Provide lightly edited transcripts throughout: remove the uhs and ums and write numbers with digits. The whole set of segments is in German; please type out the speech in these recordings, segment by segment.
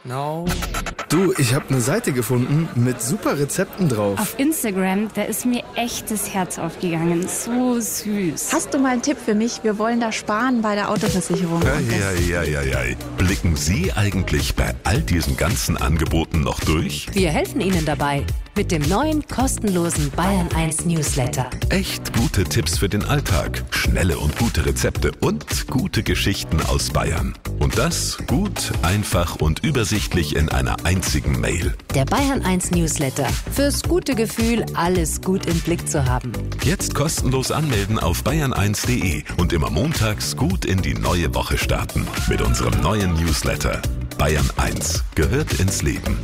No. Du, ich habe eine Seite gefunden mit super Rezepten drauf. Auf Instagram, da ist mir echt das Herz aufgegangen. So süß. Hast du mal einen Tipp für mich? Wir wollen da sparen bei der Autoversicherung. Ja. Blicken Sie eigentlich bei all diesen ganzen Angeboten noch durch? Wir helfen Ihnen dabei mit dem neuen kostenlosen Bayern 1 Newsletter. Echt gute Tipps für den Alltag, schnelle und gute Rezepte und gute Geschichten aus Bayern. Und das gut, einfach und übersichtlich in einer einzigen Mail. Der Bayern 1 Newsletter. Fürs gute Gefühl, alles gut im Blick zu haben. Jetzt kostenlos anmelden auf bayern1.de und immer montags gut in die neue Woche starten. Mit unserem neuen Newsletter. Bayern 1 gehört ins Leben.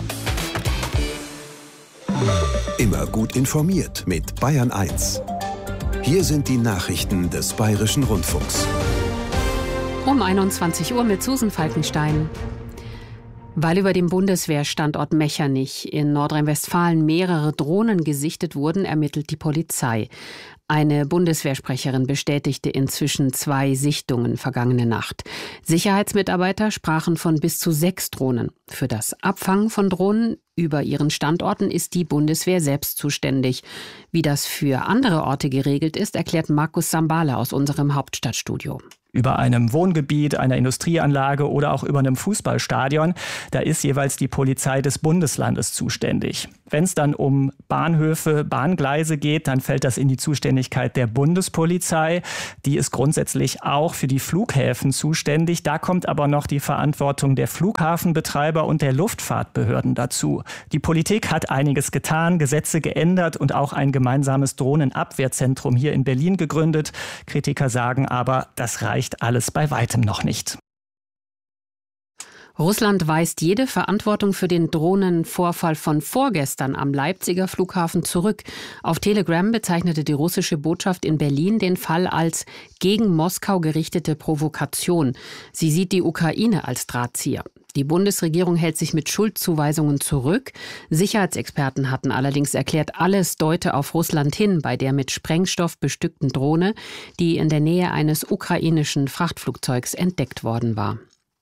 Immer gut informiert mit Bayern 1. Hier sind die Nachrichten des Bayerischen Rundfunks. Um 21 Uhr mit Susan Falkenstein. Weil über dem Bundeswehrstandort Mechernich in Nordrhein-Westfalen mehrere Drohnen gesichtet wurden, ermittelt die Polizei. Eine Bundeswehrsprecherin bestätigte inzwischen 2 Sichtungen vergangene Nacht. Sicherheitsmitarbeiter sprachen von bis zu 6 Drohnen. Für das Abfangen von Drohnen über ihren Standorten ist die Bundeswehr selbst zuständig. Wie das für andere Orte geregelt ist, erklärt Markus Sambale aus unserem Hauptstadtstudio. Über einem Wohngebiet, einer Industrieanlage oder auch über einem Fußballstadion, da ist jeweils die Polizei des Bundeslandes zuständig. Wenn es dann um Bahnhöfe, Bahngleise geht, dann fällt das in die Zuständigkeit der Bundespolizei. Die ist grundsätzlich auch für die Flughäfen zuständig. Da kommt aber noch die Verantwortung der Flughafenbetreiber und der Luftfahrtbehörden dazu. Die Politik hat einiges getan, Gesetze geändert und auch ein gemeinsames Drohnenabwehrzentrum hier in Berlin gegründet. Kritiker sagen aber, das reicht alles bei weitem noch nicht. Russland weist jede Verantwortung für den Drohnenvorfall von vorgestern am Leipziger Flughafen zurück. Auf Telegram bezeichnete die russische Botschaft in Berlin den Fall als gegen Moskau gerichtete Provokation. Sie sieht die Ukraine als Drahtzieher. Die Bundesregierung hält sich mit Schuldzuweisungen zurück. Sicherheitsexperten hatten allerdings erklärt, alles deute auf Russland hin bei der mit Sprengstoff bestückten Drohne, die in der Nähe eines ukrainischen Frachtflugzeugs entdeckt worden war.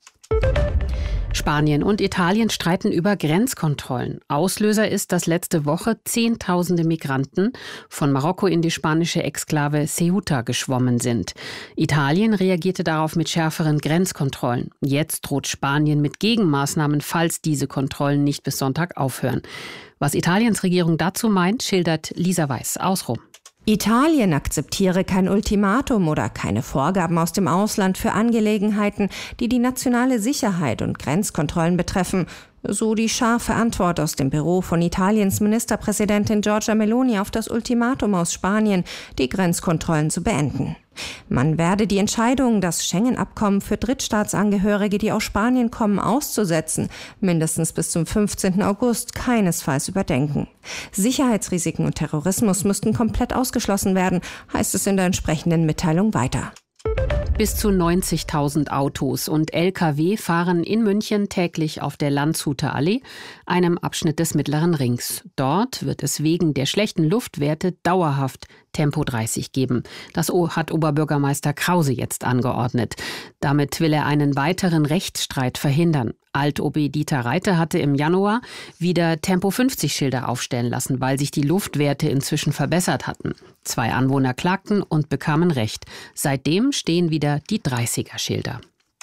Spanien und Italien streiten über Grenzkontrollen. Auslöser ist, dass letzte Woche Zehntausende Migranten von Marokko in die spanische Exklave Ceuta geschwommen sind. Italien reagierte darauf mit schärferen Grenzkontrollen. Jetzt droht Spanien mit Gegenmaßnahmen, falls diese Kontrollen nicht bis Sonntag aufhören. Was Italiens Regierung dazu meint, schildert Lisa Weiß aus Rom. Italien akzeptiere kein Ultimatum oder keine Vorgaben aus dem Ausland für Angelegenheiten, die die nationale Sicherheit und Grenzkontrollen betreffen. So die scharfe Antwort aus dem Büro von Italiens Ministerpräsidentin Giorgia Meloni auf das Ultimatum aus Spanien, die Grenzkontrollen zu beenden. Man werde die Entscheidung, das Schengen-Abkommen für Drittstaatsangehörige, die aus Spanien kommen, auszusetzen, mindestens bis zum 15. August keinesfalls überdenken. Sicherheitsrisiken und Terrorismus müssten komplett ausgeschlossen werden, heißt es in der entsprechenden Mitteilung weiter. Bis zu 90.000 Autos und Lkw fahren in München täglich auf der Landshuter Allee, einem Abschnitt des Mittleren Rings. Dort wird es wegen der schlechten Luftwerte dauerhaft Tempo 30 geben. Das hat Oberbürgermeister Krause jetzt angeordnet. Damit will er einen weiteren Rechtsstreit verhindern. Alt-OB Dieter Reiter hatte im Januar wieder Tempo 50 Schilder aufstellen lassen, weil sich die Luftwerte inzwischen verbessert hatten. 2 Anwohner klagten und bekamen Recht. Seitdem stehen wieder die 30er Schilder.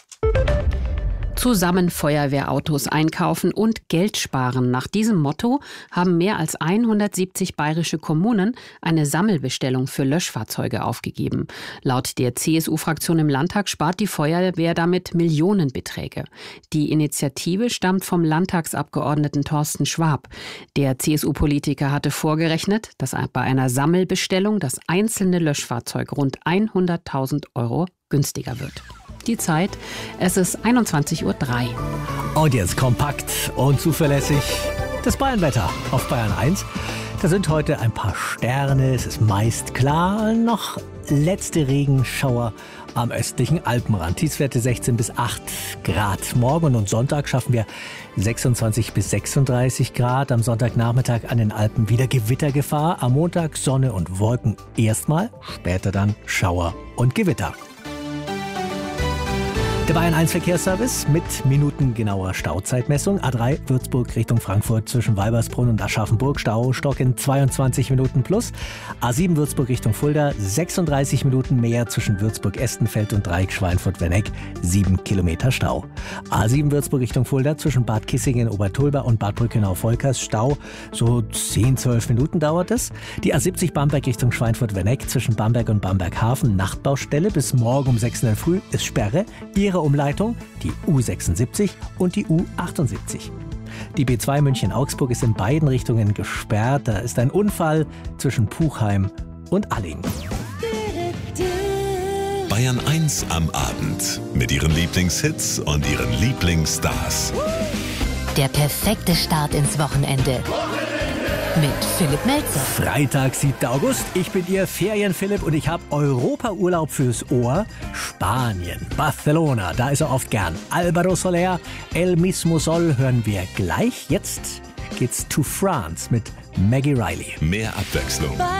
Zusammen Feuerwehrautos einkaufen und Geld sparen. Nach diesem Motto haben mehr als 170 bayerische Kommunen eine Sammelbestellung für Löschfahrzeuge aufgegeben. Laut der CSU-Fraktion im Landtag spart die Feuerwehr damit Millionenbeträge. Die Initiative stammt vom Landtagsabgeordneten Thorsten Schwab. Der CSU-Politiker hatte vorgerechnet, dass bei einer Sammelbestellung das einzelne Löschfahrzeug rund 100.000 € günstiger wird. Die Zeit, es ist 21:03 Uhr. Und jetzt kompakt und zuverlässig das Bayernwetter auf Bayern 1. Da sind heute ein paar Sterne, es ist meist klar, noch letzte Regenschauer am östlichen Alpenrand. Tiefstwerte 16 bis 8 Grad. Morgen und Sonntag schaffen wir 26 bis 36 Grad. Am Sonntagnachmittag an den Alpen wieder Gewittergefahr. Am Montag Sonne und Wolken erstmal, später dann Schauer und Gewitter. Der Bayern 1 Verkehrsservice mit minutengenauer Stauzeitmessung. A3 Würzburg Richtung Frankfurt zwischen Weibersbrunn und Aschaffenburg. Staustock in 22 Minuten plus. A7 Würzburg Richtung Fulda 36 Minuten mehr zwischen Würzburg-Estenfeld und Dreieck Schweinfurt-Wenneck. 7 Kilometer Stau. A7 Würzburg Richtung Fulda zwischen Bad Kissingen, Obertulba und Bad Brückenau-Volkers. Stau so 10-12 Minuten dauert es. Die A70 Bamberg Richtung Schweinfurt-Wenneck zwischen Bamberg und Bamberg-Hafen. Nachtbaustelle bis morgen um 6 in der Früh ist Sperre. Ihre Umleitung, die U76 und die U78. Die B2 München-Augsburg ist in beiden Richtungen gesperrt. Da ist ein Unfall zwischen Puchheim und Alling. Bayern 1 am Abend mit ihren Lieblingshits und ihren Lieblingsstars. Der perfekte Start ins Wochenende. Mit Philipp Melzer. Freitag, 7. August. Ich bin Ihr Ferien-Philipp und ich habe Europaurlaub fürs Ohr. Spanien, Barcelona, da ist er oft gern. Álvaro Soler, El Mismo Sol hören wir gleich. Jetzt geht's to France mit Maggie Riley. Mehr Abwechslung.